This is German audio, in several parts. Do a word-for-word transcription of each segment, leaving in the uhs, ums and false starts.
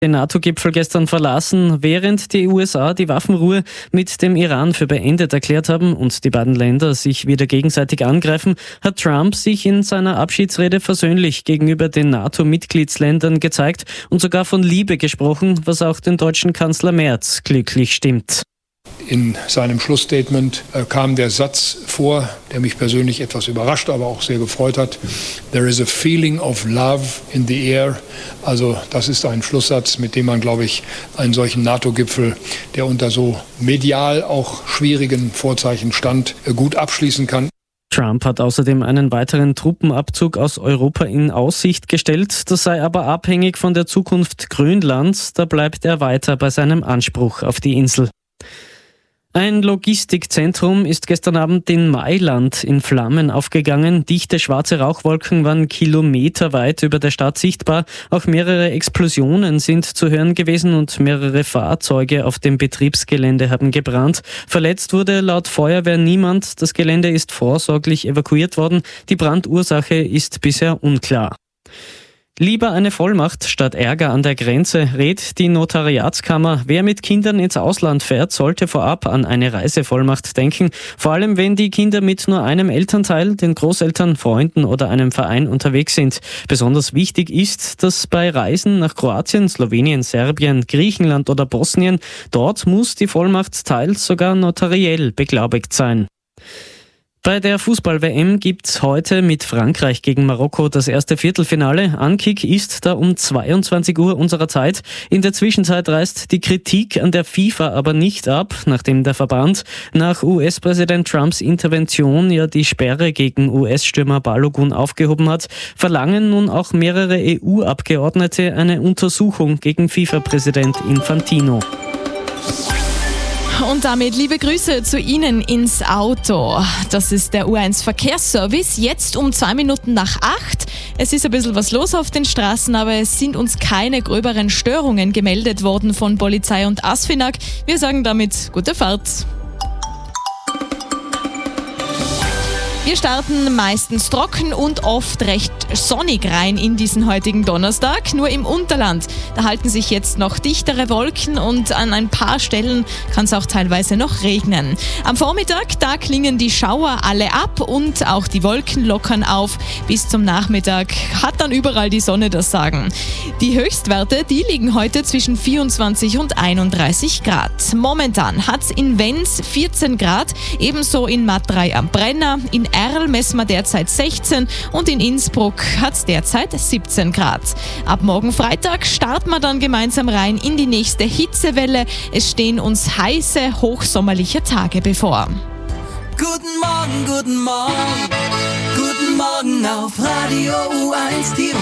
Den NATO-Gipfel gestern verlassen, während die U S A die Waffenruhe mit dem Iran für beendet erklärt haben und die beiden Länder sich wieder gegenseitig angreifen, hat Trump sich in seiner Abschiedsrede versöhnlich gegenüber den NATO-Mitgliedsländern gezeigt und sogar von Liebe gesprochen, was auch den deutschen Kanzler Merz glücklich stimmt. In seinem Schlussstatement äh, kam der Satz vor, der mich persönlich etwas überrascht, aber auch sehr gefreut hat. There is a feeling of love in the air. Also das ist ein Schlusssatz, mit dem man, glaube ich, einen solchen NATO-Gipfel, der unter so medial auch schwierigen Vorzeichen stand, äh, gut abschließen kann. Trump hat außerdem einen weiteren Truppenabzug aus Europa in Aussicht gestellt. Das sei aber abhängig von der Zukunft Grönlands. Da bleibt er weiter bei seinem Anspruch auf die Insel. Ein Logistikzentrum ist gestern Abend in Mailand in Flammen aufgegangen. Dichte schwarze Rauchwolken waren kilometerweit über der Stadt sichtbar. Auch mehrere Explosionen sind zu hören gewesen und mehrere Fahrzeuge auf dem Betriebsgelände haben gebrannt. Verletzt wurde laut Feuerwehr niemand. Das Gelände ist vorsorglich evakuiert worden. Die Brandursache ist bisher unklar. Lieber eine Vollmacht statt Ärger an der Grenze, rät die Notariatskammer. Wer mit Kindern ins Ausland fährt, sollte vorab an eine Reisevollmacht denken. Vor allem, wenn die Kinder mit nur einem Elternteil, den Großeltern, Freunden oder einem Verein unterwegs sind. Besonders wichtig ist, dass bei Reisen nach Kroatien, Slowenien, Serbien, Griechenland oder Bosnien, dort muss die Vollmacht teils sogar notariell beglaubigt sein. Bei der Fußball-W M gibt's heute mit Frankreich gegen Marokko das erste Viertelfinale. Ankick ist da um zweiundzwanzig Uhr unserer Zeit. In der Zwischenzeit reißt die Kritik an der FIFA aber nicht ab, nachdem der Verband nach U S-Präsident Trumps Intervention ja die Sperre gegen U S-Stürmer Balogun aufgehoben hat, verlangen nun auch mehrere E U-Abgeordnete eine Untersuchung gegen FIFA-Präsident Infantino. Und damit liebe Grüße zu Ihnen ins Auto. Das ist der U eins Verkehrsservice, jetzt um zwei Minuten nach acht. Es ist ein bisschen was los auf den Straßen, aber es sind uns keine gröberen Störungen gemeldet worden von Polizei und ASFINAG. Wir sagen damit gute Fahrt. Wir starten meistens trocken und oft recht sonnig rein in diesen heutigen Donnerstag. Nur im Unterland, da halten sich jetzt noch dichtere Wolken und an ein paar Stellen kann es auch teilweise noch regnen. Am Vormittag, da klingen die Schauer alle ab und auch die Wolken lockern auf. Bis zum Nachmittag hat dann überall die Sonne das Sagen. Die Höchstwerte, die liegen heute zwischen vierundzwanzig und einunddreißig Grad. Momentan hat es in Wenz vierzehn Grad, ebenso in Matrei am Brenner, in Erl messen wir derzeit sechzehn und in Innsbruck hat es derzeit siebzehn Grad. Ab morgen Freitag starten wir dann gemeinsam rein in die nächste Hitzewelle. Es stehen uns heiße, hochsommerliche Tage bevor. Guten Morgen, guten Morgen, guten Morgen auf Radio U eins Tirol.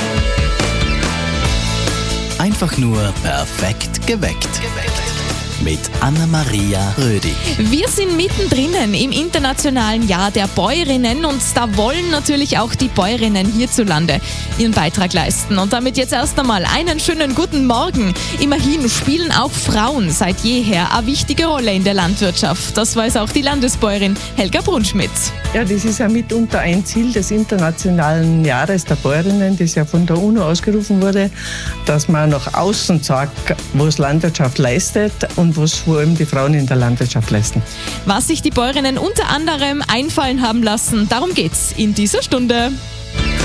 Einfach nur perfekt geweckt. Mit Anna-Maria Rödig. Wir sind mittendrin im internationalen Jahr der Bäuerinnen und da wollen natürlich auch die Bäuerinnen hierzulande ihren Beitrag leisten. Und damit jetzt erst einmal einen schönen guten Morgen. Immerhin spielen auch Frauen seit jeher eine wichtige Rolle in der Landwirtschaft. Das weiß auch die Landesbäuerin Helga Brunschmidt. Ja, das ist ja mitunter ein Ziel des internationalen Jahres der Bäuerinnen, das ja von der UNO ausgerufen wurde, dass man nach außen sagt, was Landwirtschaft leistet und was vor allem die Frauen in der Landwirtschaft leisten. Was sich die Bäuerinnen unter anderem einfallen haben lassen, darum geht's in dieser Stunde.